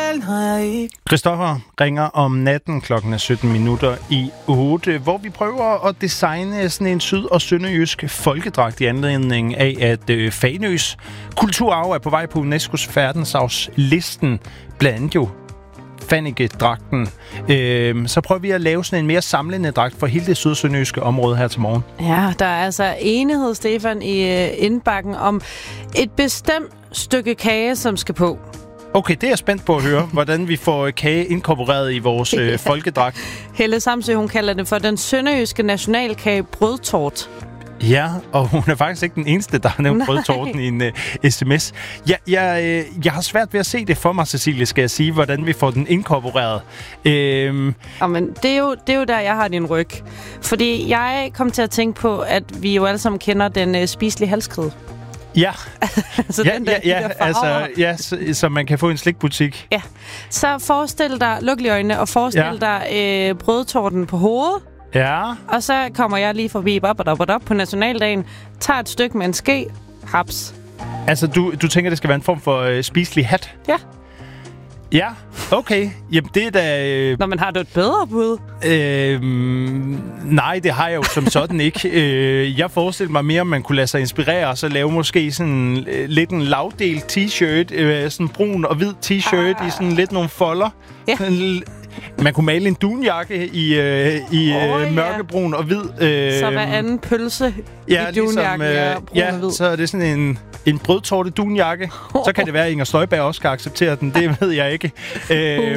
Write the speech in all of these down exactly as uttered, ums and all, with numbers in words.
selv når jeg ikke... Christoffer ringer om natten, klokken er sytten minutter i otte, hvor vi prøver at designe sådan en syd- og sønderjysk folkedragt i anledning af, at øh, Fanøs kulturarv er på vej på UNESCO's verdensarvslisten, blandt andet jo Fannike-dragten. Øh, så prøver vi at lave sådan en mere samlende dragt for hele det syd- og sønderjyske område her til morgen. Ja, der er altså enighed, Stefan, i øh, indbakken om et bestemt stykke kage, som skal på. Okay, det er jeg spændt på at høre, hvordan vi får kage inkorporeret i vores øh, folkedragt. Helle Samsø, hun kalder det for den sønderjyske nationalkage brødtort. Ja, og hun er faktisk ikke den eneste, der har nævnt brødtorten i en uh, sms. Jeg, jeg, uh, jeg har svært ved at se det for mig, Cecilie, skal jeg sige, hvordan vi får den inkorporeret. Øhm. Jamen, det er, jo, det er jo der, jeg har din ryg. Fordi jeg kom til at tænke på, at vi jo alle sammen kender den uh, spiselige halskæde. Ja, så ja, den der, ja, ja, altså, ja så, så man kan få en slikbutik. Ja, så forestil dig, luk lige øjnene, og forestil ja. dig øh, brødtorten på hovedet. Ja. Og så kommer jeg lige forbi bop, bop, bop, på nationaldagen, tager et stykke med en ske, haps. Altså, du, du tænker, det skal være en form for øh, spiselig hat? Ja. Ja, okay. Jamen, det er da... Øh, Når man har du et bedre bud? Øh, nej, det har jeg jo som sådan ikke. Øh, jeg forestiller mig mere, om man kunne lade sig inspirere og så lave måske sådan øh, lidt en lavdelt t-shirt, øh, sådan brun og hvid t-shirt ah. i sådan lidt nogle folder. Ja. Sådan, man kunne male en dunjakke i, øh, i øh, oh, mørkebrun ja. og hvid. Øh, så hver anden pølse ja, i dunjakke ligesom, øh, er brun ja, og hvid. så er det sådan en... En brødtorte dunjakke. Så kan det være, at Inger Støjberg også skal acceptere den. Det ved jeg ikke. Øh,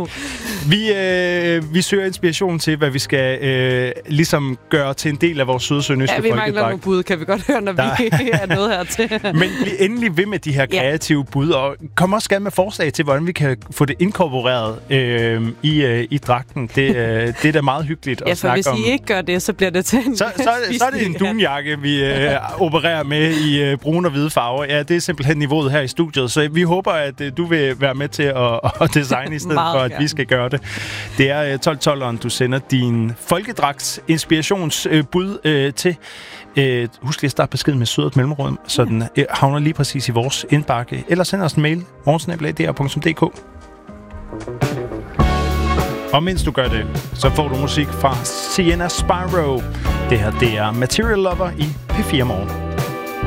vi, øh, vi søger inspiration til, hvad vi skal øh, ligesom gøre til en del af vores syd- og sønderjyske folkedragt. Ja, vi mangler nogle bud, kan vi godt høre, når Der. vi er nået hertil. Men bliv endelig ved med de her kreative ja. bud, og kom også gerne med forslag til, hvordan vi kan få det inkorporeret øh, i, øh, i dragten. Det, øh, det er da meget hyggeligt ja, at snakke om. Ja, for hvis I ikke gør det, så bliver det til en Så, så, så er det en dunjakke, vi øh, opererer med i øh, brun og hvide farver. Ja, det er simpelthen niveauet her i studiet, så vi håber, at uh, du vil være med til at, at designe i stedet for, at gerne. vi skal gøre det. Det er uh, tolv tolveren, du sender din folkedragts inspirationsbud uh, uh, til. Uh, husk lige at starte beskeden med sødet mellemrum, så den uh, havner lige præcis i vores indbakke. Eller send os en mail, morgensnabel-a d r punktum d k. Og mens du gør det, så får du musik fra Sienna Spyro. Det her, det er Material Lover i P fire Morgen.